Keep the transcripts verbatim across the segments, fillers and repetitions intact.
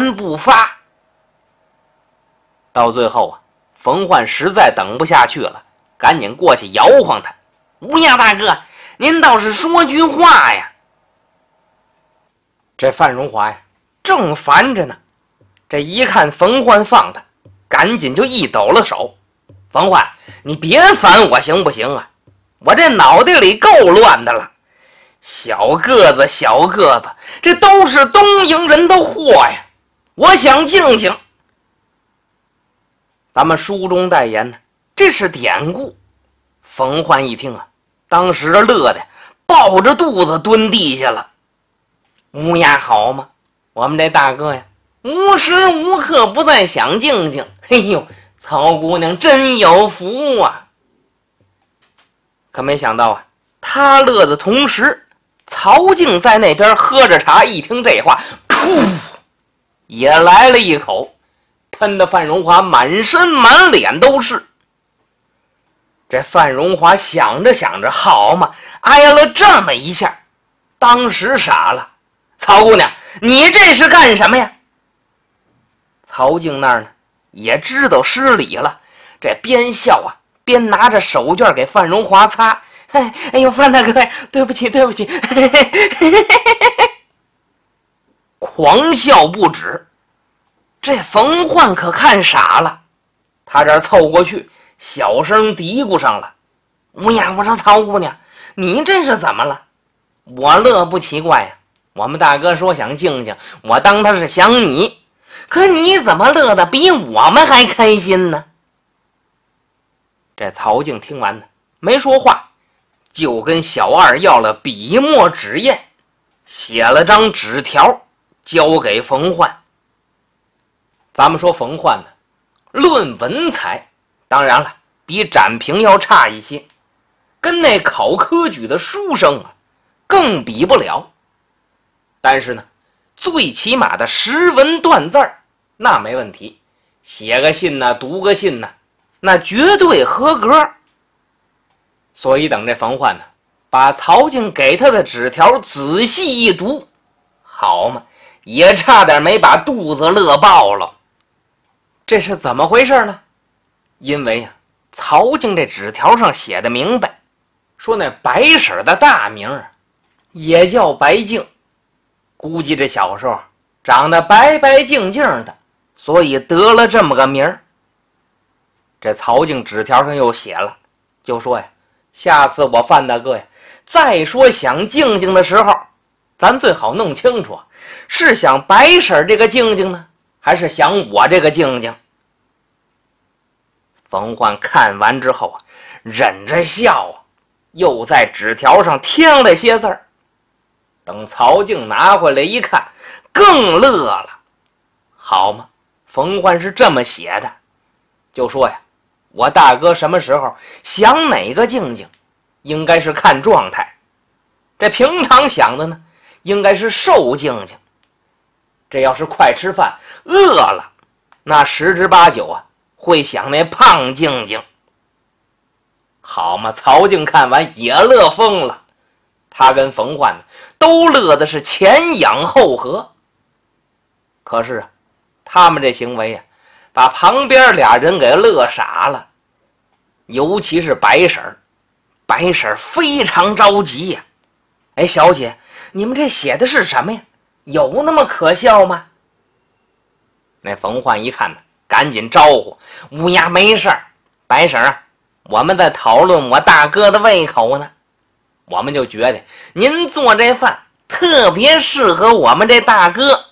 言不发。到最后啊，冯焕实在等不下去了，赶紧过去摇晃他：“乌鸦大哥，您倒是说句话呀！”这范荣华呀，正烦着呢，这一看冯焕放他，赶紧就一抖了手：“冯焕，你别烦我行不行啊？我这脑袋里够乱的了。小个子小个子，这都是东营人的货呀，我想静静。”咱们书中代言呢，这是典故。冯焕一听啊，当时乐的抱着肚子蹲地下了。乌鸦好吗？我们这大哥呀，无时无刻不在想静静。哎呦，曹姑娘真有福啊！可没想到啊，他乐的同时，曹静在那边喝着茶，一听这话，噗，也来了一口，喷得范荣华满身满脸都是。这范荣华想着想着，好嘛，挨了这么一下，当时傻了。曹姑娘，你这是干什么呀？曹静那儿呢，也知道失礼了，这边笑啊，边拿着手绢给范荣华擦。哎哎呦，范大哥呀，对不起对不起，嘿嘿嘿嘿嘿，狂笑不止。这冯焕可看傻了，他这凑过去，小声嘀咕上了：“乌鸦，我说曹姑娘，你这是怎么了？我乐不奇怪呀。我们大哥说想静静，我当他是想你，可你怎么乐得比我们还开心呢？”这曹静听完呢，没说话，就跟小二要了笔墨纸砚，写了张纸条交给冯焕。咱们说冯焕呢，论文采，当然了，比展平要差一些，跟那考科举的书生啊，更比不了。但是呢，最起码的识文断字儿，那没问题，写个信呢，读个信呢，那绝对合格。所以等这冯焕呢，把曹静给他的纸条仔细一读，好嘛，也差点没把肚子乐爆了。这是怎么回事呢？因为啊，曹静这纸条上写的明白，说那白婶的大名啊，也叫白净，估计这小时候长得白白净净的，所以得了这么个名儿。这曹静纸条上又写了，就说呀，下次我范大哥呀，再说想静静的时候，咱最好弄清楚，是想白婶这个静静呢，还是想我这个静静？冯焕看完之后啊，忍着笑啊，又在纸条上添了些字儿。等曹静拿回来一看，更乐了。好嘛，冯焕是这么写的，就说呀，我大哥什么时候想哪个静静，应该是看状态。这平常想的呢，应该是瘦静静。这要是快吃饭饿了，那十之八九啊，会想那胖静静。好嘛，曹静看完也乐疯了，他跟冯焕呢都乐的是前仰后合。可是啊，他们这行为啊，把旁边俩人给乐傻了，尤其是白婶儿。白婶儿非常着急呀、啊，哎，小姐，你们这写的是什么呀？有那么可笑吗？那冯焕一看呢，赶紧招呼：“乌鸦没事儿，白婶儿，我们在讨论我大哥的胃口呢。我们就觉得您做这饭特别适合我们这大哥。”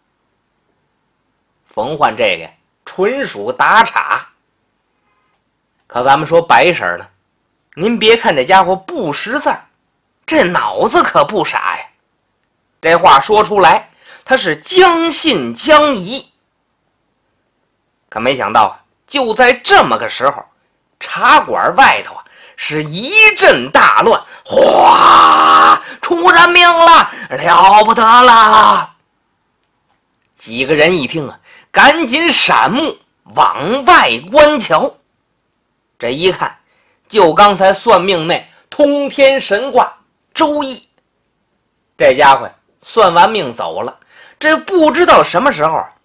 冯焕这个纯属打岔。可咱们说白婶儿呢，您别看这家伙不识字，这脑子可不傻呀。这话说出来，他是将信将疑。可没想到啊，就在这么个时候，茶馆外头啊是一阵大乱，哗，出人命了，了不得了！几个人一听啊，赶紧闪目往外观瞧。这一看，就刚才算命那通天神卦周易，这家伙算完命走了，这不知道什么时候